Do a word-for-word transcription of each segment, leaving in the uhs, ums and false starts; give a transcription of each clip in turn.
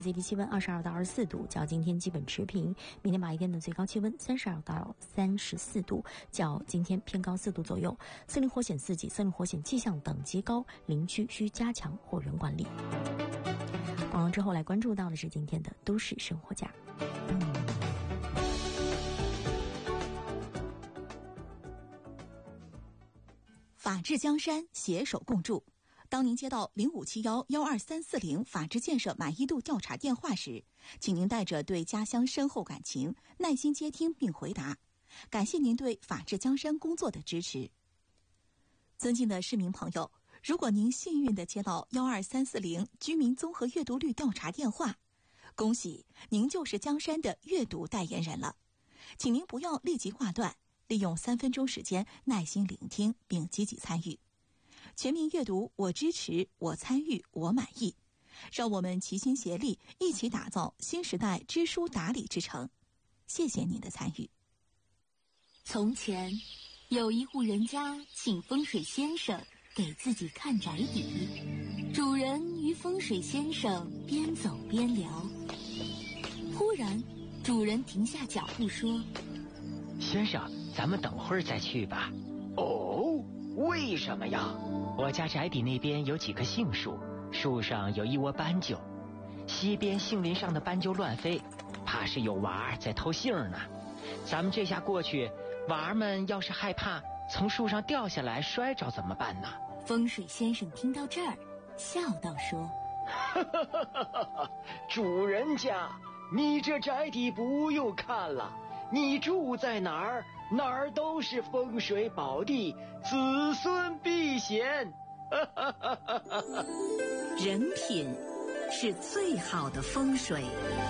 最低气温二十二到二十四度，较今天基本持平。明天白天的最高气温三十二到三十四度，较今天偏高四度左右。森林火险四级，森林火险气象等级高，林区需加强火源管理。广告之后来关注到的是今天的都市生活家。 法治江山，携手共筑。当您接到零五七幺幺二三四零法治建设满意度调查电话时，请您带着对家乡深厚感情，耐心接听并回答。感谢您对法治江山工作的支持。尊敬的市民朋友，如果您幸运地接到幺二三四零居民综合阅读率调查电话，恭喜您就是江山的阅读代言人了。请您不要立即挂断，利用三分钟时间耐心聆听并积极参与。全民阅读，我支持，我参与，我满意。让我们齐心协力，一起打造新时代知书达理之城。谢谢您的参与。 从前，有一户人家请风水先生给自己看宅邸。主人与风水先生边走边聊，忽然，主人停下脚步说：“ 先生，咱们等会儿再去吧。” 哦，为什么呀？ 我家宅邸那边有几棵杏树，树上有一窝斑鸠，西边杏林上的斑鸠乱飞，怕是有娃儿在偷杏呢。咱们这下过去，娃儿们要是害怕从树上掉下来摔着怎么办呢？ 风水先生听到这儿，笑道说：“ 哈哈哈哈哈！主人家，你这宅邸不用看了，你住在哪儿？哪儿都是风水宝地，子孙避险。” 人品是最好的风水。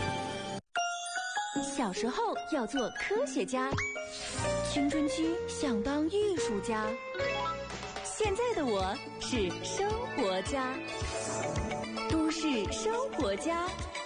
小时候要做科学家，青春期想当艺术家，现在的我是生活家。都市生活家，